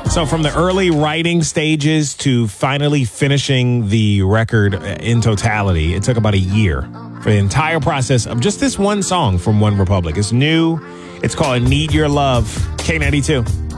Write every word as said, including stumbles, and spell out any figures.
So from the early writing stages to finally finishing the record in totality, it took about a year for the entire process of just this one sone from OneRepublic. It's new. It's called Need Your Love. K ninety-two.